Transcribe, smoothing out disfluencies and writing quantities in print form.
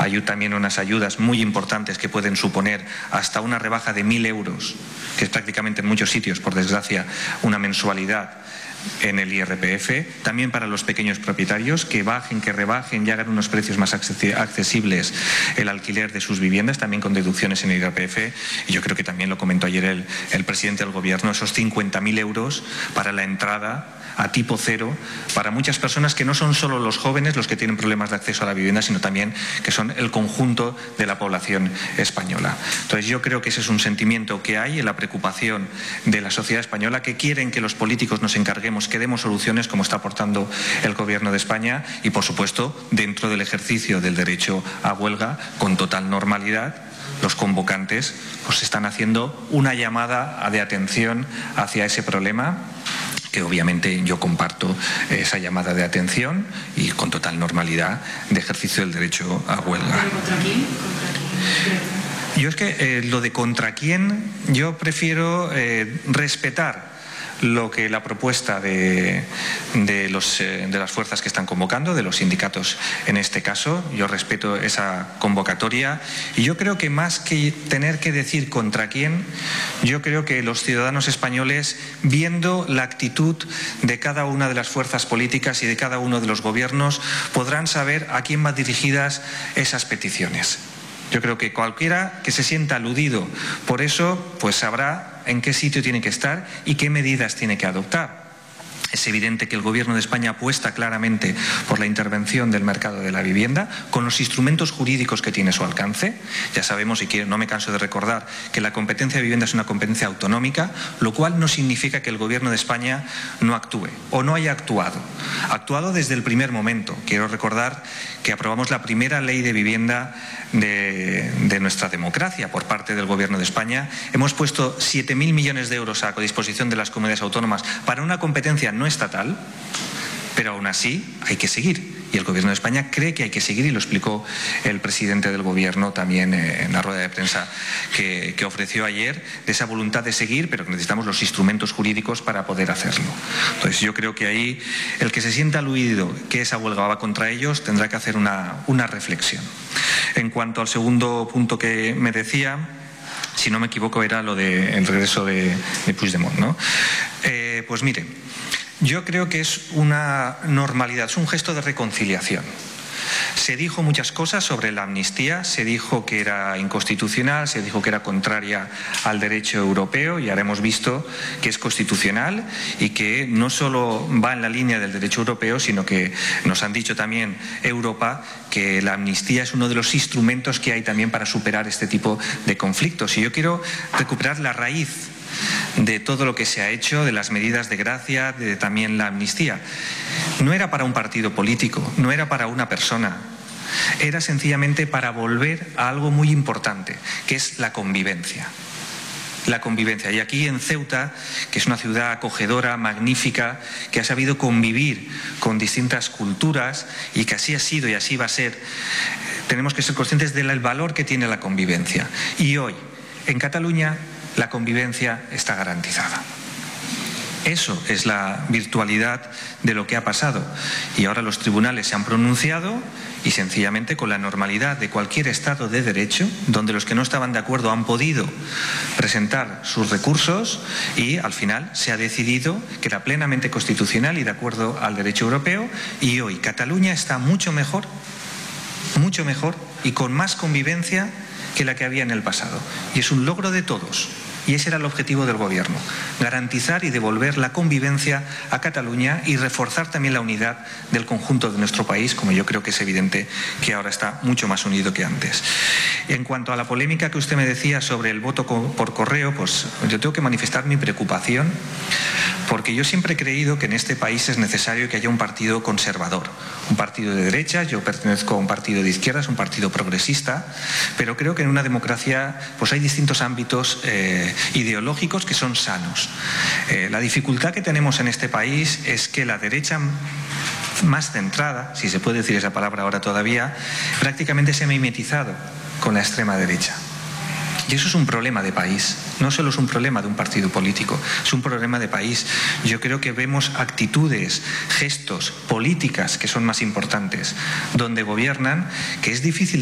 Hay también unas ayudas muy importantes que pueden suponer hasta una rebaja de 1.000 euros, que es prácticamente en muchos sitios, por desgracia, una mensualidad en el IRPF, también para los pequeños propietarios, que rebajen y hagan unos precios más accesibles el alquiler de sus viviendas, también con deducciones en el IRPF. Y yo creo que también lo comentó ayer el presidente del Gobierno, esos 50.000 euros para la entrada a tipo cero para muchas personas que no son solo los jóvenes los que tienen problemas de acceso a la vivienda, sino también que son el conjunto de la población española. Entonces yo creo que ese es un sentimiento que hay en la preocupación de la sociedad española, que quieren que los políticos nos encarguemos, que demos soluciones como está aportando el Gobierno de España y, por supuesto, dentro del ejercicio del derecho a huelga, con total normalidad. Los convocantes pues están haciendo una llamada de atención hacia ese problema, que obviamente yo comparto esa llamada de atención y con total normalidad de ejercicio del derecho a huelga. ¿Pero contra quién? Yo es que lo de contra quién, yo prefiero respetar lo que la propuesta de las fuerzas que están convocando, de los sindicatos en este caso. Yo respeto esa convocatoria y yo creo que más que tener que decir contra quién, yo creo que los ciudadanos españoles, viendo la actitud de cada una de las fuerzas políticas y de cada uno de los gobiernos, podrán saber a quién van dirigidas esas peticiones. Yo creo que cualquiera que se sienta aludido por eso, pues sabrá en qué sitio tiene que estar y qué medidas tiene que adoptar. Es evidente que el Gobierno de España apuesta claramente por la intervención del mercado de la vivienda con los instrumentos jurídicos que tiene a su alcance. Ya sabemos, y no me canso de recordar, que la competencia de vivienda es una competencia autonómica, lo cual no significa que el Gobierno de España no actúe o no haya actuado. Ha actuado desde el primer momento. Quiero recordar que aprobamos la primera ley de vivienda de nuestra democracia por parte del Gobierno de España. Hemos puesto 7.000 millones de euros a disposición de las comunidades autónomas para una competencia no estatal, pero aún así hay que seguir. Y el Gobierno de España cree que hay que seguir, y lo explicó el presidente del Gobierno también en la rueda de prensa que ofreció ayer, de esa voluntad de seguir, pero que necesitamos los instrumentos jurídicos para poder hacerlo. Entonces yo creo que ahí el que se sienta aludido que esa huelga va contra ellos tendrá que hacer una reflexión. En cuanto al segundo punto que me decía, si no me equivoco era lo del regreso de Puigdemont, ¿no? Pues mire, yo creo que es una normalidad, es un gesto de reconciliación. Se dijo muchas cosas sobre la amnistía, se dijo que era inconstitucional, se dijo que era contraria al derecho europeo, y ahora hemos visto que es constitucional y que no solo va en la línea del derecho europeo, sino que nos han dicho también Europa que la amnistía es uno de los instrumentos que hay también para superar este tipo de conflictos. Y yo quiero recuperar la raíz de todo lo que se ha hecho, de las medidas de gracia, de también la amnistía. No era para un partido político, no era para una persona, era sencillamente para volver a algo muy importante, que es la convivencia. La convivencia. Y aquí en Ceuta, que es una ciudad acogedora, magnífica, que ha sabido convivir con distintas culturas y que así ha sido y así va a ser, tenemos que ser conscientes del valor que tiene la convivencia. Y hoy, en Cataluña, la convivencia está garantizada. Eso es la virtualidad de lo que ha pasado. Y ahora los tribunales se han pronunciado y sencillamente con la normalidad de cualquier Estado de Derecho, donde los que no estaban de acuerdo han podido presentar sus recursos y al final se ha decidido que era plenamente constitucional y de acuerdo al derecho europeo, y hoy Cataluña está mucho mejor y con más convivencia que la que había en el pasado. Y es un logro de todos. Y ese era el objetivo del Gobierno, garantizar y devolver la convivencia a Cataluña y reforzar también la unidad del conjunto de nuestro país, como yo creo que es evidente que ahora está mucho más unido que antes. En cuanto a la polémica que usted me decía sobre el voto por correo, pues yo tengo que manifestar mi preocupación, porque yo siempre he creído que en este país es necesario que haya un partido conservador, un partido de derechas. Yo pertenezco a un partido de izquierdas, un partido progresista, pero creo que en una democracia pues hay distintos ámbitos ideológicos que son sanos. La dificultad que tenemos en este país es que la derecha más centrada, si se puede decir esa palabra ahora todavía, prácticamente se ha mimetizado con la extrema derecha. Y eso es un problema de país, no solo es un problema de un partido político, es un problema de país. Yo creo que vemos actitudes, gestos, políticas que son más importantes, donde gobiernan, que es difícil